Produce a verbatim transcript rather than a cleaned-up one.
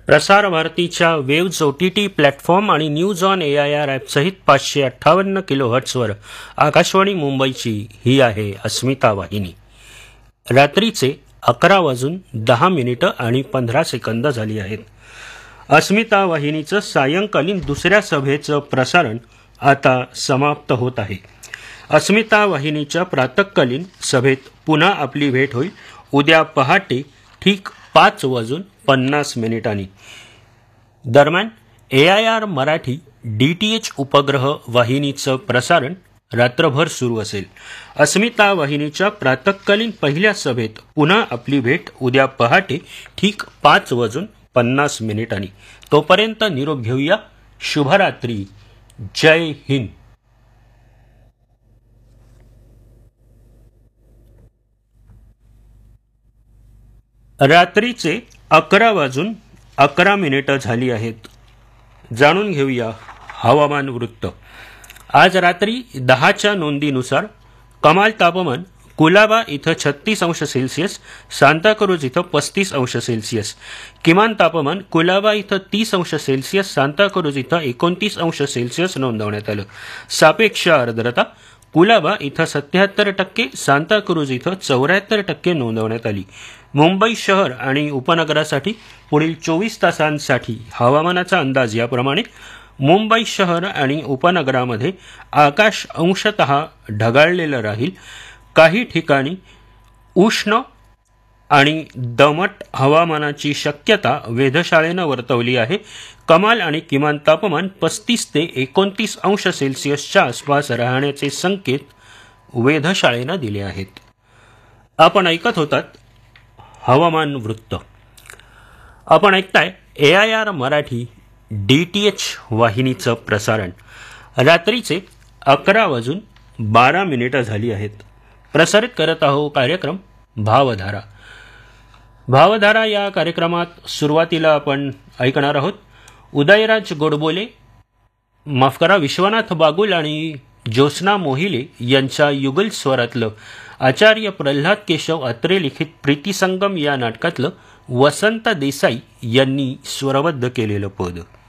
प्रसार भारतीच्या waves O T T platform आणि news on A I R app सहित पाचशे अठ्ठावन्न किलो हर्ट्सवर आकाशवाणी मुंबईची ही आहे अस्मिता वाहिनी. रात्रीचे अकरा वाजून दहा मिनिटं आणि पंधरा सेकंद झाली आहेत. अस्मिता वाहिनीचं सायंकालीन दुसऱ्या सभेचं प्रसारण आता समाप्त होत आहे. अस्मिता वाहिनीच्या प्रातःकालीन सभेत पुन्हा आपली भेट होईल उद्या पहाटे ठीक पाच वाजून पन्नास मिनिटांनी. दरम्यान ए I R Marathi D T H उपग्रह वाहिनीचं प्रसारण रात्रभर सुरू असेल. अस्मिता वाहिनीच्या प्रातःकालीन पहिल्या सभेत पुन्हा आपली भेट उद्या पहाटे ठीक पाच वाजून पन्नास मिनिटांनी. तोपर्यंत निरोप घेऊया. शुभरात्री. जय हिंद. रात्रीचे अकरा वाजून अकरा मिनिटं झाली आहेत. जाणून घेऊया हवामान वृत्त. आज रात्री दहाच्या नोंदीनुसार कमाल तापमान कुलाबा इथं छत्तीस अंश सेल्सिअस, सांताक्रूज इथं पस्तीस अंश सेल्सिअस, किमान तापमान कुलाबा इथं तीस अंश सेल्सिअस, सांताक्रूज इथं एकोणतीस अंश सेल्सिअस नोंदवण्यात आलं. सापेक्ष आर्द्रता कुलाबा इथं सत्याहत्तर टक्के, सांताक्रूज इथं चौऱ्याहत्तर टक्के नोंदवण्यात आली. मुंबई शहर आणि उपनगरासाठी पुढील चोवीस तासांसाठी हवामानाचा अंदाज याप्रमाणे. मुंबई शहर आणि उपनगरामध्ये आकाश अंशतः ढगाळलेलं राहील. काही ठिकाणी उष्ण आणि दमट हवामानाची शक्यता वेधशाळेनं वर्तवली आहे. कमाल आणि किमान तापमान पस्तीस ते एकोणतीस अंश सेल्सिअसच्या आसपास राहण्याचे संकेत वेधशाळेनं दिले आहेत. आपण ऐकत होतात हवामान वृत्त. आपण ऐकताय ए I R Marathi D T H वाहिनीचं प्रसारण. रात्रीचे अकरा वाजून बारा मिनिटं झाली आहेत. प्रसारित करत आहोत कार्यक्रम भावधारा. भावधारा या कार्यक्रमात सुरुवातीला आपण ऐकणार आहोत उदयराज गोडबोले, माफ करा विश्वनाथ बागुल आणि ज्योत्स्ना मोहिले यांच्या युगल स्वरातलं आचार्य प्रल्हाद केशव अत्रे लिखित प्रीतिसंगम या नाटकातलं वसंत देसाई यांनी स्वरबद्ध केलेलं पद.